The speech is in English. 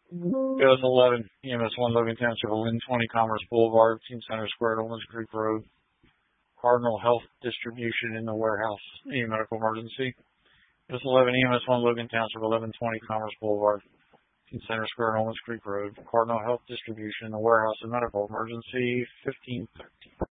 US 11, EMS 1 Logan Township, Lynn 20 Commerce Boulevard, Teen Center Square, Owens Creek Road, Cardinal Health Distribution in the warehouse. Any medical emergency? US 11, EMS 1 Logan Township, 1120 Commerce Boulevard, Teen Center Square, Owens Creek Road, Cardinal Health Distribution in the warehouse. A medical emergency, 1513.